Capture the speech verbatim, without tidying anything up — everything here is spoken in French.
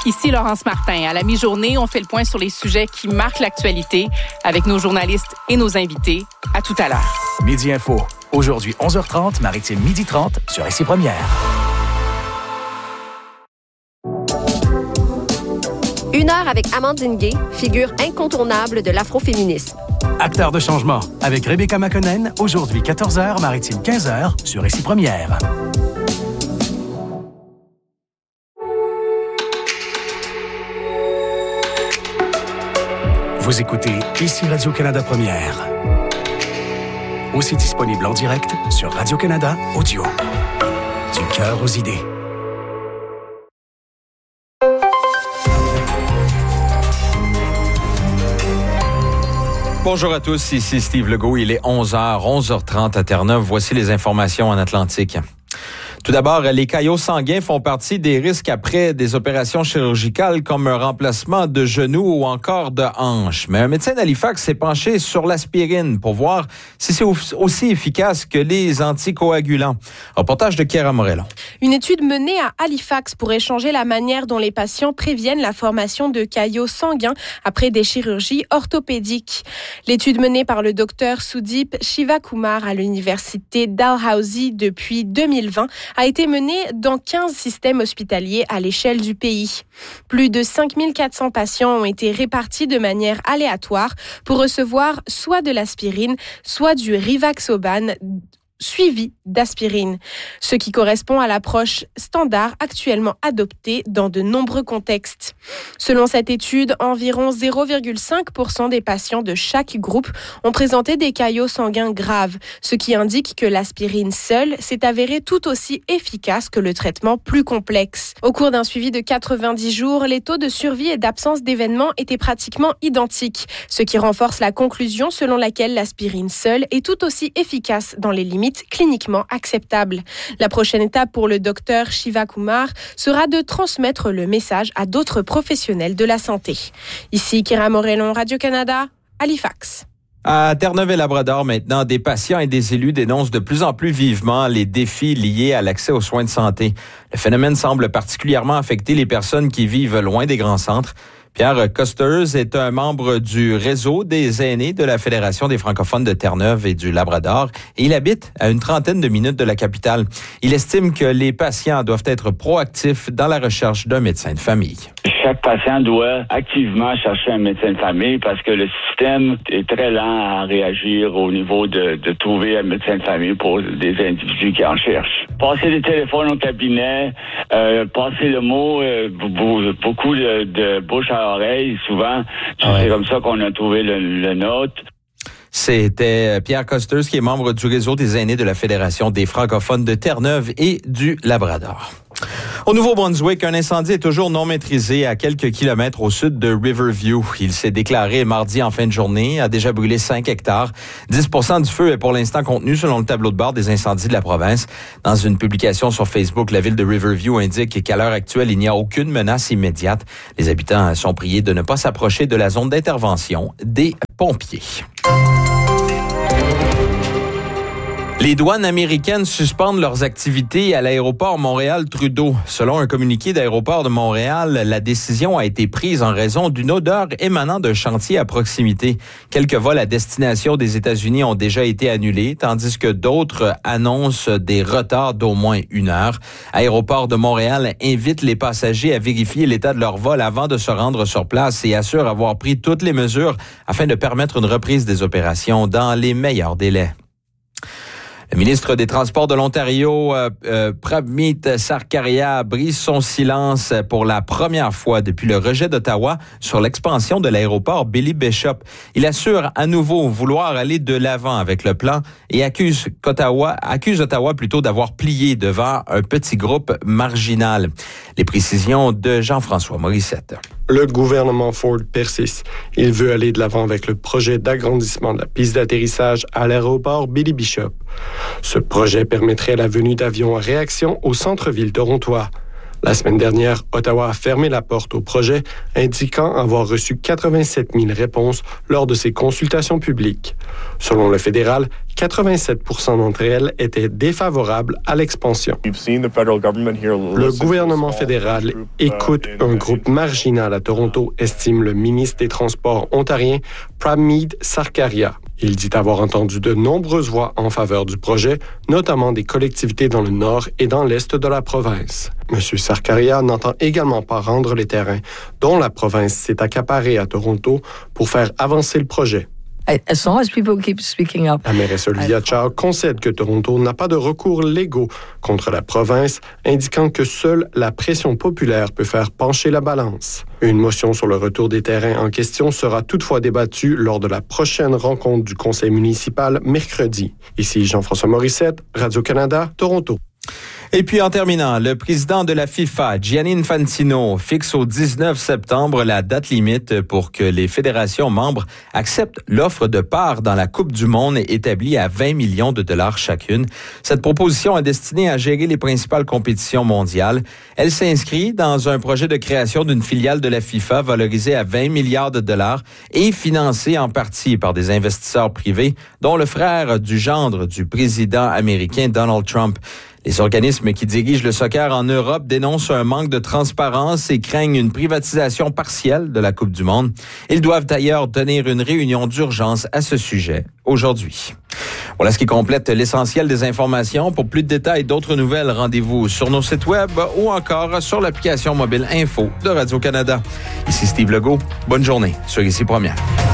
Ici Laurence Martin. À la mi-journée, on fait le point sur les sujets qui marquent l'actualité avec nos journalistes et nos invités. À tout à l'heure. Midi Info. Aujourd'hui, onze heures trente, Maritime midi trente sur Ici Première. Une heure avec Amandine Gay, figure incontournable de l'afroféminisme. Acteur de changement avec Rebecca McConnell, aujourd'hui quatorze heures, Maritime quinze heures sur Ici Première. Vous écoutez Ici Radio-Canada Première. Aussi disponible en direct sur Radio-Canada Audio. Du cœur aux idées. Bonjour à tous, ici Steve Legault. Il est onze heures, onze heures trente à Terre-Neuve. Voici les informations en Atlantique. Tout d'abord, les caillots sanguins font partie des risques après des opérations chirurgicales comme un remplacement de genoux ou encore de hanche. Mais un médecin d'Halifax s'est penché sur l'aspirine pour voir si c'est aussi efficace que les anticoagulants. Reportage de Chiara Morello. Une étude menée à Halifax pourrait changer la manière dont les patients préviennent la formation de caillots sanguins après des chirurgies orthopédiques. L'étude menée par le docteur Sudeep Shivakumar à l'université Dalhousie depuis deux mille vingt a été menée dans quinze systèmes hospitaliers à l'échelle du pays. Plus de cinq mille quatre cents patients ont été répartis de manière aléatoire pour recevoir soit de l'aspirine, soit du Rivaxoban, suivi d'aspirine, ce qui correspond à l'approche standard actuellement adoptée dans de nombreux contextes. Selon cette étude, environ zéro virgule cinq pour cent des patients de chaque groupe ont présenté des caillots sanguins graves, ce qui indique que l'aspirine seule s'est avérée tout aussi efficace que le traitement plus complexe. Au cours d'un suivi de quatre-vingt-dix jours, les taux de survie et d'absence d'événements étaient pratiquement identiques, ce qui renforce la conclusion selon laquelle l'aspirine seule est tout aussi efficace dans les limites cliniquement acceptables. La prochaine étape pour le docteur Shivakumar sera de transmettre le message à d'autres professionnels de la santé. Ici Chiara Morello, Radio-Canada, Halifax. À Terre-Neuve-et-Labrador, maintenant, des patients et des élus dénoncent de plus en plus vivement les défis liés à l'accès aux soins de santé. Le phénomène semble particulièrement affecter les personnes qui vivent loin des grands centres. Pierre Costers est un membre du réseau des aînés de la Fédération des francophones de Terre-Neuve et du Labrador et il habite à une trentaine de minutes de la capitale. Il estime que les patients doivent être proactifs dans la recherche d'un médecin de famille. Chaque patient doit activement chercher un médecin de famille parce que le système est très lent à réagir au niveau de, de trouver un médecin de famille pour des individus qui en cherchent. Passer les téléphones au cabinet, euh, passer le mot, euh, beaucoup de, de bouche à oreille, souvent. Ah ouais. C'est comme ça qu'on a trouvé le, le nôtre. C'était Pierre Costers, qui est membre du réseau des aînés de la Fédération des francophones de Terre-Neuve et du Labrador. Au Nouveau-Brunswick, un incendie est toujours non maîtrisé à quelques kilomètres au sud de Riverview. Il s'est déclaré mardi en fin de journée, a déjà brûlé cinq hectares. dix pour cent du feu est pour l'instant contenu selon le tableau de bord des incendies de la province. Dans une publication sur Facebook, la ville de Riverview indique qu'à l'heure actuelle, il n'y a aucune menace immédiate. Les habitants sont priés de ne pas s'approcher de la zone d'intervention des pompiers. Les douanes américaines suspendent leurs activités à l'aéroport Montréal-Trudeau. Selon un communiqué d'Aéroport de Montréal, la décision a été prise en raison d'une odeur émanant d'un chantier à proximité. Quelques vols à destination des États-Unis ont déjà été annulés, tandis que d'autres annoncent des retards d'au moins une heure. Aéroport de Montréal invite les passagers à vérifier l'état de leur vol avant de se rendre sur place et assure avoir pris toutes les mesures afin de permettre une reprise des opérations dans les meilleurs délais. Le ministre des Transports de l'Ontario, euh, euh, Pravmeet Sarkaria, brise son silence pour la première fois depuis le rejet d'Ottawa sur l'expansion de l'aéroport Billy Bishop. Il assure à nouveau vouloir aller de l'avant avec le plan et accuse Ottawa, accuse Ottawa plutôt d'avoir plié devant un petit groupe marginal. Les précisions de Jean-François Morissette. Le gouvernement Ford persiste. Il veut aller de l'avant avec le projet d'agrandissement de la piste d'atterrissage à l'aéroport Billy Bishop. Ce projet permettrait la venue d'avions à réaction au centre-ville torontois. La semaine dernière, Ottawa a fermé la porte au projet, indiquant avoir reçu quatre-vingt-sept mille réponses lors de ses consultations publiques. Selon le fédéral, quatre-vingt-sept pour cent d'entre elles étaient défavorables à l'expansion. Le gouvernement fédéral écoute un groupe marginal à Toronto, estime le ministre des Transports ontarien Pramod Sarkaria. Il dit avoir entendu de nombreuses voix en faveur du projet, notamment des collectivités dans le nord et dans l'est de la province. M. Sarkaria n'entend également pas rendre les terrains dont la province s'est accaparée à Toronto pour faire avancer le projet. As long as people keep speaking up. La mairesse Olivia Chow concède que Toronto n'a pas de recours légaux contre la province, indiquant que seule la pression populaire peut faire pencher la balance. Une motion sur le retour des terrains en question sera toutefois débattue lors de la prochaine rencontre du conseil municipal mercredi. Ici Jean-François Morissette, Radio-Canada, Toronto. Et puis en terminant, le président de la FIFA, Gianni Infantino, fixe au dix-neuf septembre la date limite pour que les fédérations membres acceptent l'offre de part dans la Coupe du monde établie à vingt millions de dollars chacune. Cette proposition est destinée à gérer les principales compétitions mondiales. Elle s'inscrit dans un projet de création d'une filiale de la FIFA valorisée à vingt milliards de dollars et financée en partie par des investisseurs privés, dont le frère du gendre du président américain Donald Trump. Les organismes qui dirigent le soccer en Europe dénoncent un manque de transparence et craignent une privatisation partielle de la Coupe du monde. Ils doivent d'ailleurs tenir une réunion d'urgence à ce sujet aujourd'hui. Voilà ce qui complète l'essentiel des informations. Pour plus de détails et d'autres nouvelles, rendez-vous sur nos sites web ou encore sur l'application mobile Info de Radio-Canada. Ici Steve Legault. Bonne journée sur Ici Première.